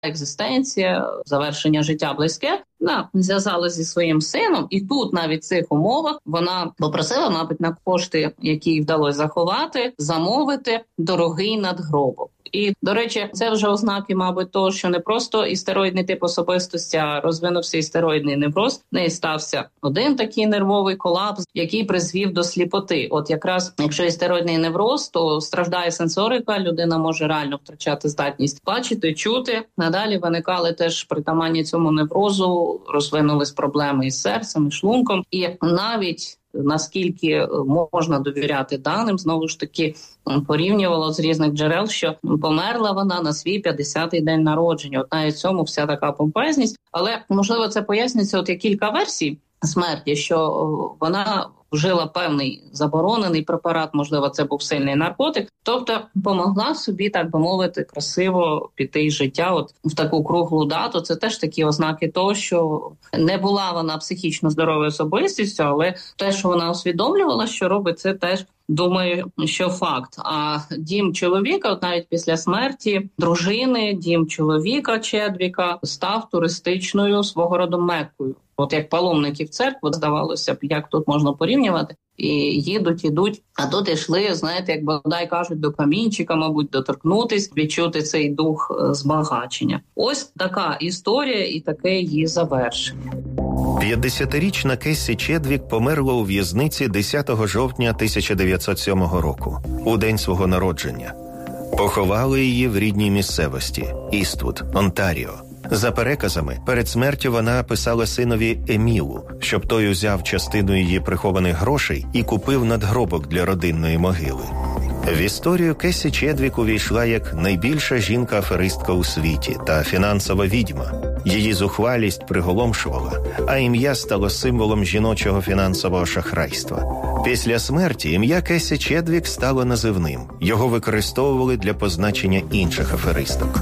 екзистенція, завершення життя близьке. Зв'язалася зі своїм сином, і тут навіть в цих умовах вона попросила, мабуть, на кошти, які їй вдалося заховати, замовити дорогий надгробок. І, до речі, це вже ознаки, мабуть, того, що не просто істероїдний тип особистості, а розвинувся істероїдний невроз. В неї стався один такий нервовий колапс, який призвів до сліпоти. От якраз, якщо істероїдний невроз, то страждає сенсорика, людина може реально втрачати здатність бачити, чути. Надалі виникали теж притаманні цьому неврозу, розвинулись проблеми із серцем, і шлунком. І навіть наскільки можна довіряти даним, знову ж таки, порівнювало з різних джерел, що померла вона на свій 50-й день народження. От навіть цьому вся така помпезність. Але, можливо, це пояснюється, от є кілька версій смерті, що вона вжила певний заборонений препарат, можливо, це був сильний наркотик, тобто помогла собі, так би мовити, красиво піти із життя от в таку круглу дату. Це теж такі ознаки того, що не була вона психічно здоровою особистістю, але те, що вона усвідомлювала, що робить, це теж, думаю, що факт. А дім чоловіка, от навіть після смерті дружини, дім чоловіка Чедвіка став туристичною свого роду Меккою. От як паломники в церкву, здавалося б, як тут можна порівнювати. І ідуть, а тут йшли, знаєте, як бодай кажуть, до камінчика, мабуть, доторкнутись, відчути цей дух збагачення. Ось така історія і таке її завершення. 50-річна Кессі Чедвік померла у в'язниці 10 жовтня 1907 року, у день свого народження. Поховали її в рідній місцевості – Іствуд, Онтаріо. За переказами, перед смертю вона писала синові Емілу, щоб той узяв частину її прихованих грошей і купив надгробок для родинної могили. В історію Кессі Чедвік увійшла як найбільша жінка-аферистка у світі та фінансова відьма. Її зухвалість приголомшувала, а ім'я стало символом жіночого фінансового шахрайства. Після смерті ім'я Кессі Чедвік стало називним. Його використовували для позначення інших аферисток.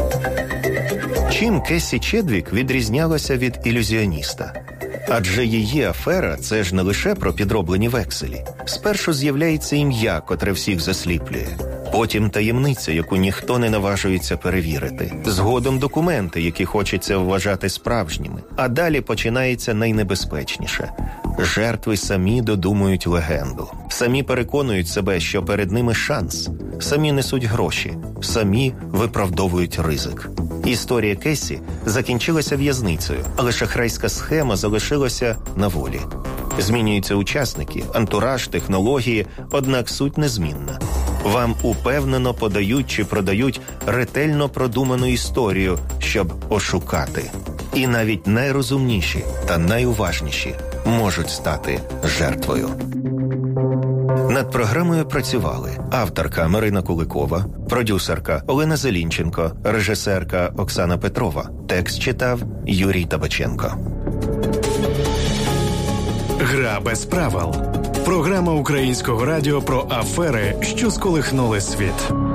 Чим Кессі Чедвік відрізнялася від ілюзіоніста? Адже її афера – це ж не лише про підроблені векселі. Спершу з'являється ім'я, котре всіх засліплює. Потім таємниця, яку ніхто не наважується перевірити. Згодом документи, які хочеться вважати справжніми. А далі починається найнебезпечніше. Жертви самі додумують легенду. Самі переконують себе, що перед ними шанс. Самі несуть гроші. Самі виправдовують ризик. Історія Кессі закінчилася в'язницею, але шахрайська схема залишилася на волі. Змінюються учасники, антураж, технології, однак суть незмінна. Вам упевнено подають чи продають ретельно продуману історію, щоб ошукати. І навіть найрозумніші та найуважніші можуть стати жертвою. Над програмою працювали авторка Марина Куликова, продюсерка Олена Зелінченко, режисерка Оксана Петрова. Текст читав Юрій Табаченко. Гра без правил. Програма Українського радіо про афери, що сколихнули світ.